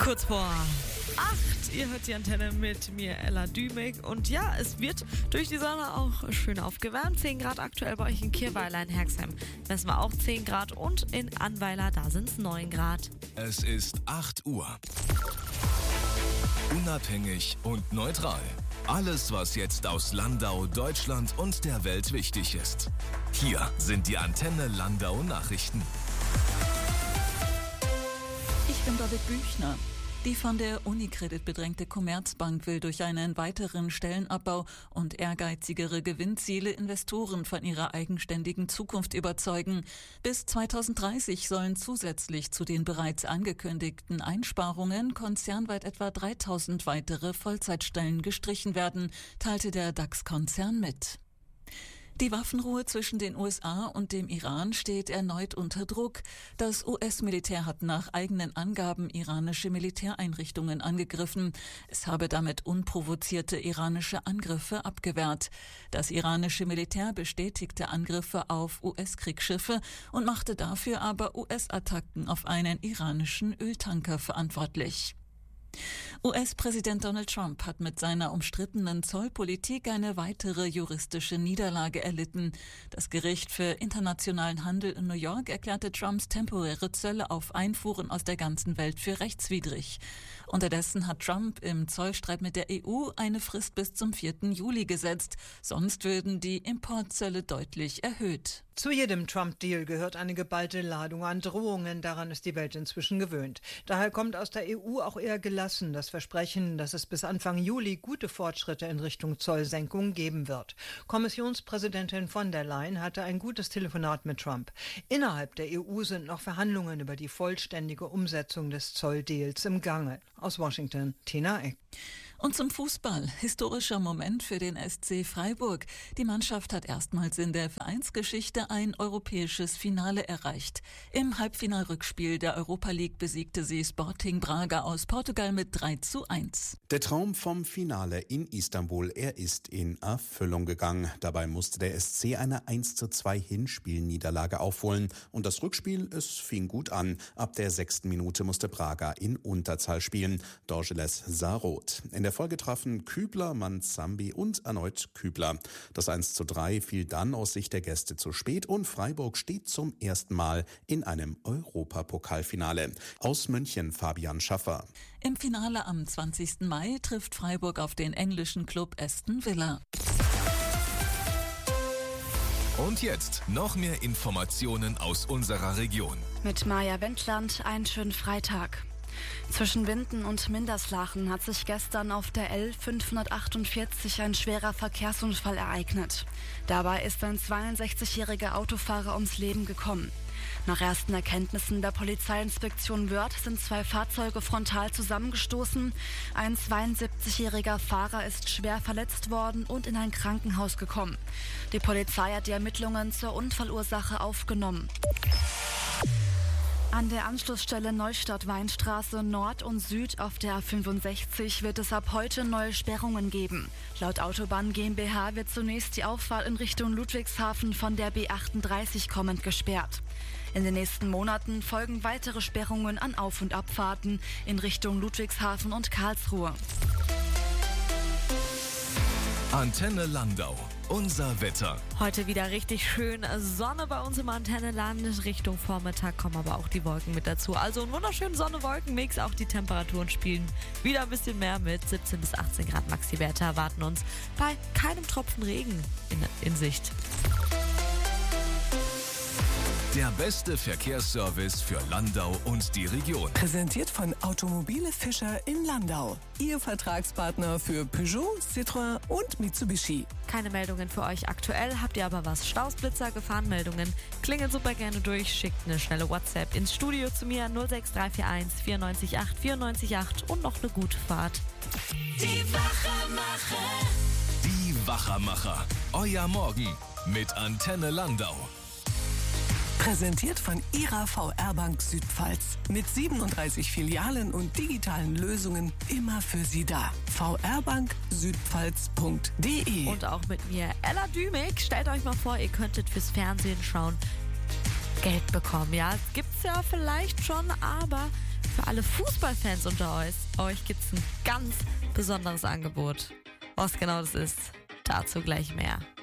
Kurz vor 8, ihr hört die Antenne mit mir, Ella Dümig. Und ja, es wird durch die Sonne auch schön aufgewärmt. 10 Grad aktuell bei euch in Kirweiler in Herxheim. Messen wir auch 10 Grad und in Annweiler, da sind es 9 Grad. Es ist 8 Uhr. Unabhängig und neutral. Alles, was jetzt aus Landau, Deutschland und der Welt wichtig ist. Hier sind die Antenne Landau Nachrichten. Ich bin David Büchner. Die von der Unicredit bedrängte Commerzbank will durch einen weiteren Stellenabbau und ehrgeizigere Gewinnziele Investoren von ihrer eigenständigen Zukunft überzeugen. Bis 2030 sollen zusätzlich zu den bereits angekündigten Einsparungen konzernweit etwa 3000 weitere Vollzeitstellen gestrichen werden, teilte der DAX-Konzern mit. Die Waffenruhe zwischen den USA und dem Iran steht erneut unter Druck. Das US-Militär hat nach eigenen Angaben iranische Militäreinrichtungen angegriffen. Es habe damit unprovozierte iranische Angriffe abgewehrt. Das iranische Militär bestätigte Angriffe auf US-Kriegsschiffe und machte dafür aber US-Attacken auf einen iranischen Öltanker verantwortlich. US-Präsident Donald Trump hat mit seiner umstrittenen Zollpolitik eine weitere juristische Niederlage erlitten. Das Gericht für internationalen Handel in New York erklärte Trumps temporäre Zölle auf Einfuhren aus der ganzen Welt für rechtswidrig. Unterdessen hat Trump im Zollstreit mit der EU eine Frist bis zum 4. Juli gesetzt. Sonst würden die Importzölle deutlich erhöht. Zu jedem Trump-Deal gehört eine geballte Ladung an Drohungen. Daran ist die Welt inzwischen gewöhnt. Daher kommt aus der EU auch eher gelassen das Versprechen, dass es bis Anfang Juli gute Fortschritte in Richtung Zollsenkung geben wird. Kommissionspräsidentin von der Leyen hatte ein gutes Telefonat mit Trump. Innerhalb der EU sind noch Verhandlungen über die vollständige Umsetzung des Zolldeals im Gange. Aus Washington, Tina Eck. Und zum Fußball. Historischer Moment für den SC Freiburg. Die Mannschaft hat erstmals in der Vereinsgeschichte ein europäisches Finale erreicht. Im Halbfinalrückspiel der Europa League besiegte sie Sporting Braga aus Portugal mit 3:1. Der Traum vom Finale in Istanbul, er ist in Erfüllung gegangen. Dabei musste der SC eine 1:2 Hinspielniederlage aufholen. Und das Rückspiel, es fing gut an. Ab der 6. Minute musste Braga in Unterzahl spielen. Dorgeles sah rot. In der Folge trafen Kübler, Manzambi und erneut Kübler. Das 1:3 fiel dann aus Sicht der Gäste zu spät und Freiburg steht zum ersten Mal in einem Europapokalfinale. Aus München Fabian Schaffer. Im Finale am 20. Mai trifft Freiburg auf den englischen Club Aston Villa. Und jetzt noch mehr Informationen aus unserer Region. Mit Maja Wendland einen schönen Freitag. Zwischen Winden und Minderslachen hat sich gestern auf der L548 ein schwerer Verkehrsunfall ereignet. Dabei ist ein 62-jähriger Autofahrer ums Leben gekommen. Nach ersten Erkenntnissen der Polizeiinspektion Wörth sind 2 Fahrzeuge frontal zusammengestoßen. Ein 72-jähriger Fahrer ist schwer verletzt worden und in ein Krankenhaus gekommen. Die Polizei hat die Ermittlungen zur Unfallursache aufgenommen. An der Anschlussstelle Neustadt-Weinstraße Nord und Süd auf der A65 wird es ab heute neue Sperrungen geben. Laut Autobahn GmbH wird zunächst die Auffahrt in Richtung Ludwigshafen von der B38 kommend gesperrt. In den nächsten Monaten folgen weitere Sperrungen an Auf- und Abfahrten in Richtung Ludwigshafen und Karlsruhe. Antenne Landau. Unser Wetter. Heute wieder richtig schön Sonne bei uns im Antennenland. Richtung Vormittag kommen aber auch die Wolken mit dazu. Also ein wunderschönen Sonne-Wolken-Mix. Auch die Temperaturen spielen wieder ein bisschen mehr mit. 17 bis 18 Grad Maxi-Werte erwarten uns bei keinem Tropfen Regen in Sicht. Der beste Verkehrsservice für Landau und die Region. Präsentiert von Automobile Fischer in Landau. Ihr Vertragspartner für Peugeot, Citroën und Mitsubishi. Keine Meldungen für euch aktuell. Habt ihr aber was? Stausblitzer, Gefahrenmeldungen? Klingelt super gerne durch. Schickt eine schnelle WhatsApp ins Studio zu mir 06341 94 94 8 und noch eine gute Fahrt. Die Wachermacher. Die Wachermacher. Euer Morgen mit Antenne Landau. Präsentiert von Ihrer VR-Bank Südpfalz. Mit 37 Filialen und digitalen Lösungen immer für Sie da. vrbanksüdpfalz.de. Und auch mit mir, Ella Dümig. Stellt euch mal vor, ihr könntet fürs Fernsehen schauen Geld bekommen. Ja, gibt's ja vielleicht schon, aber für alle Fußballfans unter euch gibt es ein ganz besonderes Angebot. Was genau das ist, dazu gleich mehr.